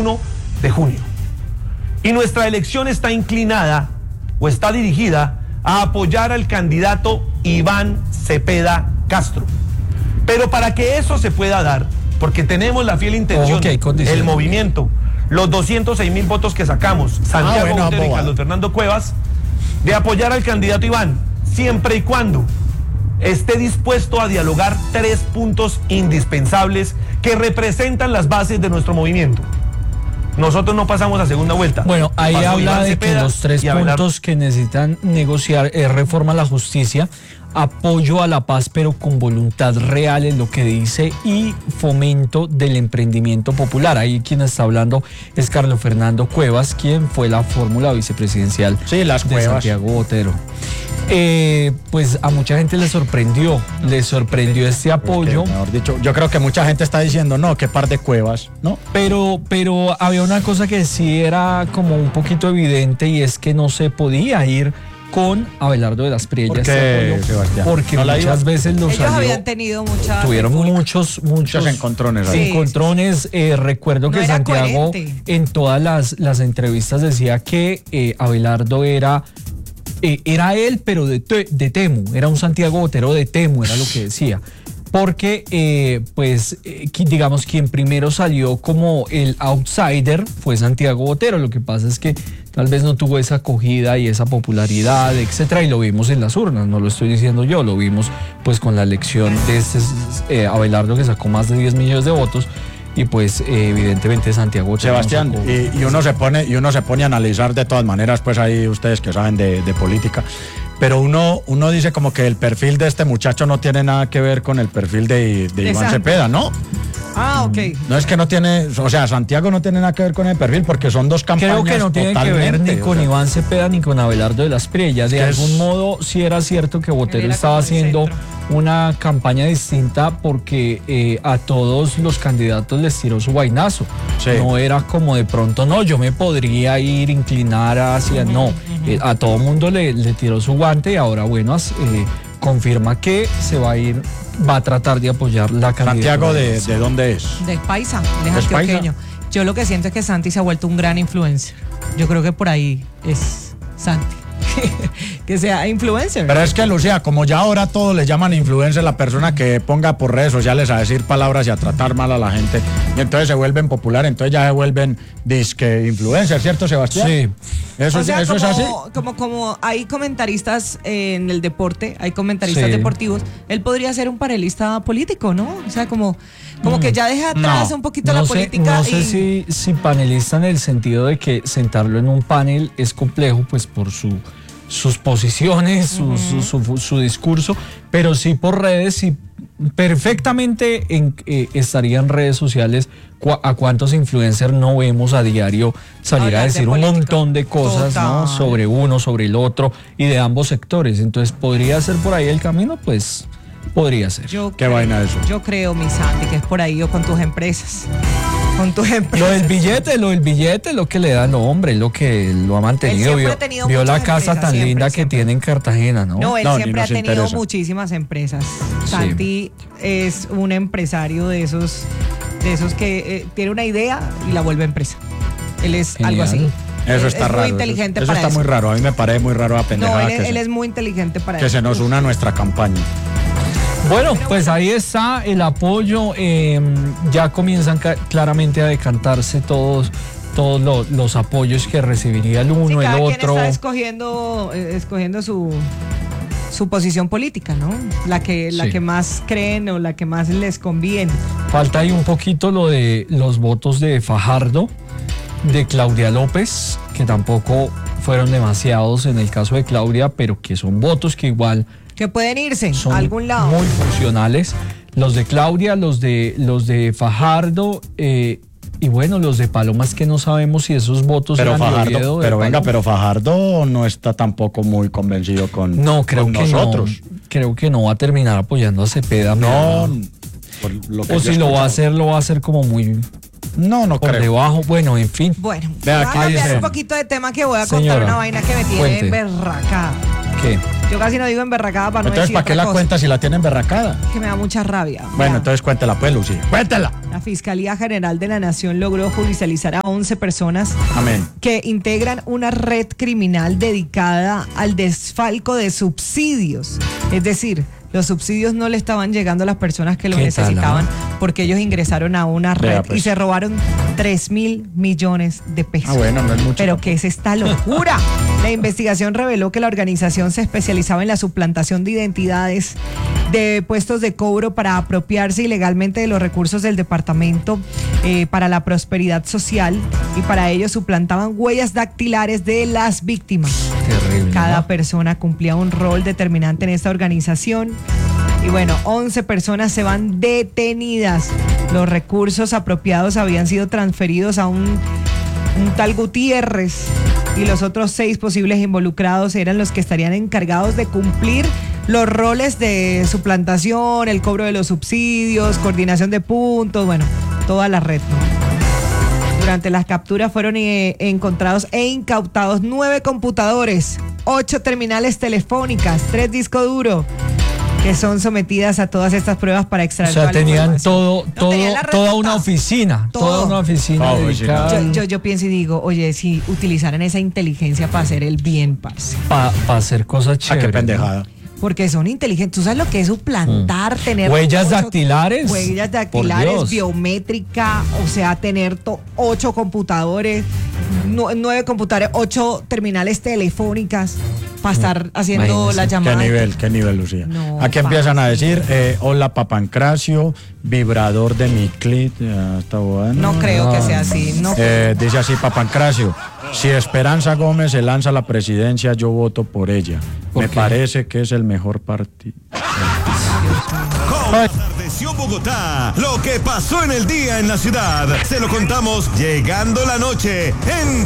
21 de junio. Y nuestra elección está inclinada o está dirigida a apoyar al candidato Iván Cepeda Castro. Pero para que eso se pueda dar, porque tenemos la fiel intención, el movimiento, los 206.000 votos que sacamos, Santiago Botero y Carlos Fernando Cuevas, de apoyar al candidato Iván, siempre y cuando esté dispuesto a dialogar 3 puntos indispensables que representan las bases de nuestro movimiento. Nosotros no pasamos a segunda vuelta. Bueno, ahí habla de que los 3 puntos que necesitan negociar es reforma a la justicia, apoyo a la paz pero con voluntad real en lo que dice, y fomento del emprendimiento popular. Ahí quien está hablando es Carlos Fernando Cuevas, quien fue la fórmula vicepresidencial de Santiago Botero. Pues a mucha gente le sorprendió este apoyo. Mejor dicho, yo creo que mucha gente está diciendo, no, qué par de Cuevas, ¿no? Pero había una cosa que sí era como un poquito evidente, y es que no se podía ir con Abelardo de las Priellas. ¿Por qué, Sebastián? Porque no muchas veces los ellos habían tenido tuvieron muchos encontrones. Recuerdo que Santiago en todas las entrevistas decía que Abelardo era él, pero de Temu, era un Santiago Botero de Temu, era lo que decía. Porque, digamos, quien primero salió como el outsider fue Santiago Botero. Lo que pasa es que tal vez no tuvo esa acogida y esa popularidad, etcétera, y lo vimos en las urnas, no lo estoy diciendo yo, lo vimos pues con la elección de Abelardo, que sacó más de 10 millones de votos. Y pues evidentemente Santiago Sebastián, y uno se pone a analizar de todas maneras, pues ahí ustedes que saben de política, pero uno dice como que el perfil de este muchacho no tiene nada que ver con el perfil de Iván Cepeda, ¿no? Ah, ok. No es que no tiene, o sea, Santiago no tiene nada que ver con el perfil, porque son dos campañas. Creo que no tiene que ver ni con Iván Cepeda ni con Abelardo de las Priellas. De algún modo sí era cierto que Botero estaba haciendo una campaña distinta, porque a todos los candidatos les tiró su vainazo. Sí. No era como de pronto, no, yo me podría inclinar hacia, no. A todo mundo le tiró su guante, y ahora bueno, confirma que va a tratar de apoyar la candidatura. Santiago, ¿de dónde es? De Paisa, de antioqueño. Yo lo que siento es que Santi se ha vuelto un gran influencer. Yo creo que por ahí es Santi. Que sea influencer. Pero es que, Lucía, como ya ahora todos le llaman influencer, la persona que ponga por redes sociales a decir palabras y a tratar mal a la gente, y entonces se vuelven popular, entonces ya se vuelven disque influencer, ¿cierto, Sebastián? Sí. Eso es así. Como hay comentaristas en el deporte, hay comentaristas deportivos, él podría ser un panelista político, ¿no? O sea, como que ya deja atrás un poquito la política. No sé si panelista en el sentido de que sentarlo en un panel es complejo, pues por sus posiciones, su discurso, pero sí por redes, y perfectamente estaría en redes sociales. ¿A cuántos influencers no vemos a diario salir a decir un montón de cosas, ¿no? Sobre uno, sobre el otro, y de ambos sectores? Entonces, ¿podría ser por ahí el camino? Pues podría ser. ¿Qué vaina eso? Yo creo, mi Santi, que es por ahí, o con tus empresas. Lo del billete, lo que le da nombre, lo que lo ha mantenido. Vio la casa tan linda que tiene en Cartagena, ¿no? No, él siempre ha tenido muchísimas empresas. Santi es un empresario de esos que tiene una idea y la vuelve empresa. Él es algo así. Eso está raro. Muy inteligente eso para está muy raro. A mí me parece muy raro la pendejada. No, él es muy inteligente para eso. Que se nos una a nuestra campaña. Bueno, pues ahí está el apoyo. Ya comienzan claramente a decantarse todos los apoyos que recibiría el uno, el otro. Quien está escogiendo su posición política, ¿no? La que más creen o la que más les conviene. Falta ahí un poquito lo de los votos de Fajardo, de Claudia López, que tampoco fueron demasiados en el caso de Claudia, pero que son votos que igual que pueden irse a algún lado. Muy funcionales. Los de Claudia, los de Fajardo, y bueno, los de Paloma, es que no sabemos si esos votos pero eran Fajardo, de Oviedo, pero Fajardo no está tampoco muy convencido con nosotros. Creo que no va a terminar apoyando a Cepeda. No. O si lo va a hacer como muy... No por creo. Debajo, bueno, en fin. Bueno, voy a cambiar un poquito de tema, que voy a contar una vaina que me tiene berraca. ¿Qué? Yo casi no digo emberracada para no Entonces, decir ¿para qué otra la cosa. cuenta si la tiene emberracada? Que me da mucha rabia. Bueno, Vea. entonces cuéntela pues, Lucía. ¡Cuéntela! La Fiscalía General de la Nación logró judicializar a 11 personas Amén. que integran una red criminal dedicada al desfalco de subsidios. Es decir, los subsidios no le estaban llegando a las personas que lo ¿Qué necesitaban tal, porque ellos ingresaron a una red Vea, pues. y se robaron 3.000 millones de pesos. Ah, bueno, no es mucho. Pero ¿qué es esta locura? La investigación reveló que la organización se especializaba en la suplantación de identidades de puestos de cobro para apropiarse ilegalmente de los recursos del departamento para la prosperidad social, y para ello suplantaban huellas dactilares de las víctimas. Terrible. Cada ¿no? persona cumplía un rol determinante en esta organización. Y bueno, 11 personas se van detenidas. Los recursos apropiados habían sido transferidos a un tal Gutiérrez, y los otros 6 posibles involucrados eran los que estarían encargados de cumplir los roles de suplantación, el cobro de los subsidios, coordinación de puntos, bueno, toda la red, ¿no? Durante las capturas fueron encontrados e incautados 9 computadores, 8 terminales telefónicas, 3 discos duros, que son sometidas a todas estas pruebas para O extraer sea, toda la tenían información. todo, tenían la red toda total. una oficina. Todo. Toda una oficina Todo, dedicada Yo pienso y digo, oye, si utilizaran esa inteligencia para hacer el bien, parce. para hacer cosas Ah, chéveres. qué pendejada. Porque son inteligentes. ¿Tú sabes lo que es suplantar, tener Huellas 8 dactilares. Huellas Por dactilares, Dios. biométrica, o sea, tener 8 computadores, 9 computadores, 8 terminales telefónicas para estar haciendo Imagínese. la llamada. Qué nivel, Lucía. No, Aquí empiezan a parce. decir, hola Papancracio, vibrador de mi clit. Está bueno. No creo que sea así. No. Dice así Papancracio, si Esperanza Gómez se lanza a la presidencia, yo voto por ella. ¿Por Me qué? parece que es el mejor partido. ¿Cómo atardeció Bogotá? Lo que pasó en el día en la ciudad. Se lo contamos llegando la noche en